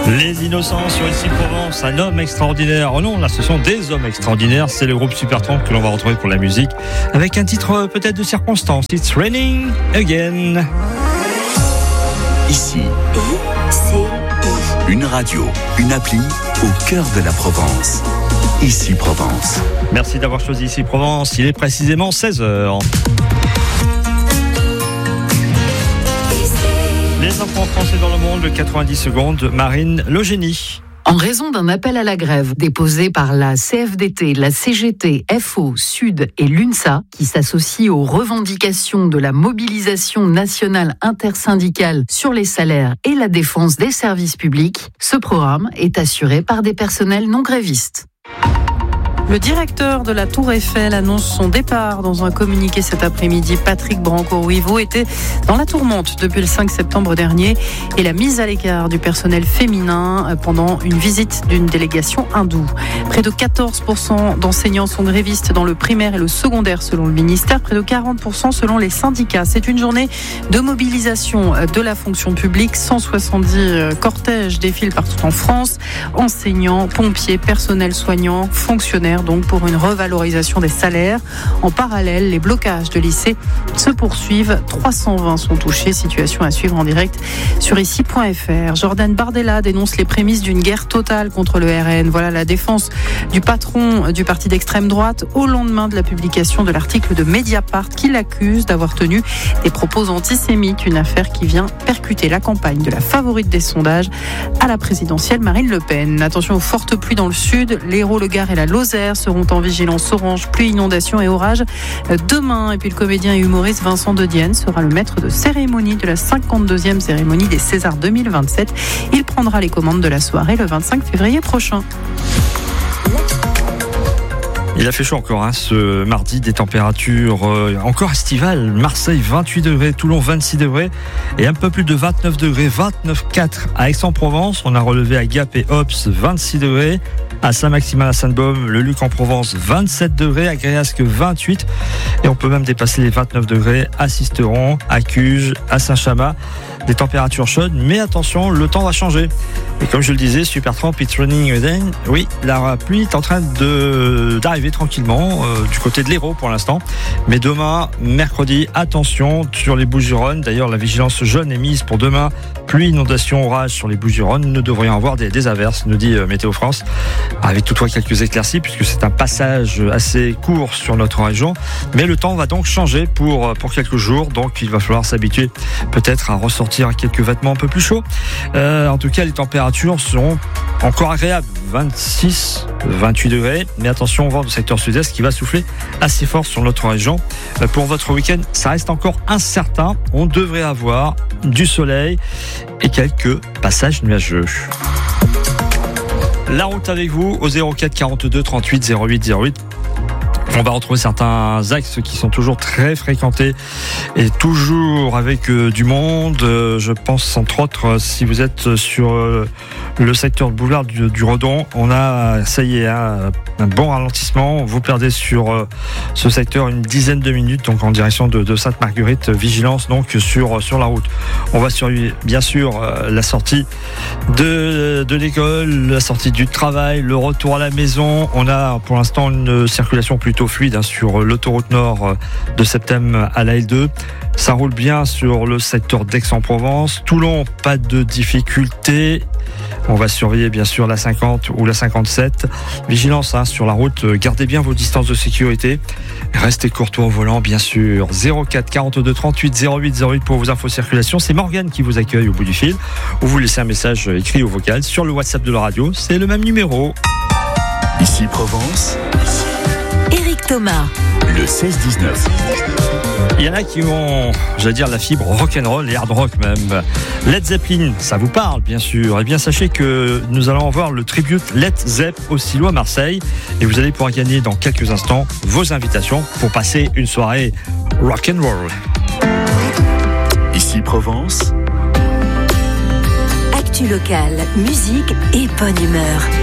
Les Innocents sur Ici Provence, un homme extraordinaire. Oh non, là ce sont des hommes extraordinaires. C'est le groupe Supertramp que l'on va retrouver pour la musique avec un titre peut-être de circonstance. It's Raining Again. Ici, une radio, une appli au cœur de la Provence. Ici Provence. Merci d'avoir choisi Ici Provence. Il est précisément 16h. Les enfants français dans le monde, 90 secondes, Marine Logénie. En raison d'un appel à la grève déposé par la CFDT, la CGT, FO, Sud et l'UNSA, qui s'associe aux revendications de la mobilisation nationale intersyndicale sur les salaires et la défense des services publics, ce programme est assuré par des personnels non grévistes. Le directeur de la Tour Eiffel annonce son départ dans un communiqué cet après-midi. Patrick Branco-Ruivo était dans la tourmente depuis le 5 septembre dernier et la mise à l'écart du personnel féminin pendant une visite d'une délégation hindoue. Près de 14% d'enseignants sont grévistes dans le primaire et le secondaire selon le ministère, près de 40% selon les syndicats. C'est une journée de mobilisation de la fonction publique. 170 cortèges défilent partout en France. Enseignants, pompiers, personnel soignant, fonctionnaires, donc pour une revalorisation des salaires. En parallèle, les blocages de lycées se poursuivent. 320 sont touchés. Situation à suivre en direct sur ici.fr. Jordan Bardella dénonce les prémices d'une guerre totale contre le RN. Voilà la défense du patron du parti d'extrême droite au lendemain de la publication de l'article de Mediapart qui l'accuse d'avoir tenu des propos antisémites. Une affaire qui vient percuter la campagne de la favorite des sondages à la présidentielle, Marine Le Pen. Attention aux fortes pluies dans le sud. L'Hérault, le Gard et la Lozère seront en vigilance orange, pluie, inondation et orage demain. Et puis le comédien et humoriste Vincent De Dienne sera le maître de cérémonie de la 52e cérémonie des Césars 2027. Il prendra les commandes de la soirée le 25 février prochain. Il a fait chaud encore ce mardi, des températures encore estivales. Marseille 28 degrés, Toulon 26 degrés et un peu plus de 29 degrés, 29,4 à Aix-en-Provence. On a relevé à Gap et Ops 26 degrés, à Saint-Maximin, à Sainte-Baume, le Luc en Provence 27 degrés, à Gréasque 28 et on peut même dépasser les 29 degrés à Sisteron, à Cuges, à Saint-Chamas. Des températures chaudes, mais attention, le temps va changer. Et comme je le disais, Supertramp, it's raining again. Oui, la pluie est en train d'arriver tranquillement du côté de l'Hérault pour l'instant. Mais demain, mercredi, attention sur les Bouches-du-Rhône. D'ailleurs, la vigilance jaune est mise pour demain. Pluie, inondation, orage sur les Bouches-du-Rhône. Nous devrions avoir des averses, nous dit Météo France. Avec toutefois quelques éclaircies, puisque c'est un passage assez court sur notre région. Mais le temps va donc changer pour quelques jours. Donc, il va falloir s'habituer peut-être à ressortir quelques vêtements un peu plus chauds. En tout cas, les températures seront encore agréables. 26, 28 degrés. Mais attention au vent du secteur sud-est qui va souffler assez fort sur notre région. Pour votre week-end, ça reste encore incertain. On devrait avoir du soleil et quelques passages nuageux. La route avec vous au 04 42 38 08 08. On va retrouver certains axes qui sont toujours très fréquentés et toujours avec du monde. Je pense entre autres, si vous êtes sur le secteur du boulevard du Redon, on a, ça y est, un bon ralentissement. Vous perdez sur ce secteur une dizaine de minutes, donc en direction de Sainte-Marguerite. Vigilance donc sur la route. On va surveiller bien sûr la sortie de l'école, la sortie du travail, le retour à la maison. On a pour l'instant une circulation plutôt fluide sur l'autoroute nord de Septem à la L2. Ça roule bien sur le secteur d'Aix-en-Provence. Toulon, pas de difficultés. On va surveiller bien sûr la 50 ou la 57. Vigilance sur la route, gardez bien vos distances de sécurité. Restez courtois au volant bien sûr. 04 42 38 08 08 pour vos infos circulation. C'est Morgane qui vous accueille au bout du fil. Ou vous laissez un message écrit ou vocal sur le WhatsApp de la radio. C'est le même numéro. Ici Provence. Éric Thomas. Le 16-19. Il y en a qui ont, j'allais dire, la fibre rock'n'roll et hard rock même. Led Zeppelin, ça vous parle bien sûr. Eh bien sachez que nous allons voir le tribute Led Zepp au Silo à Marseille. Et vous allez pouvoir gagner dans quelques instants vos invitations pour passer une soirée rock'n'roll. Ici Provence. Actu locale, musique et bonne humeur.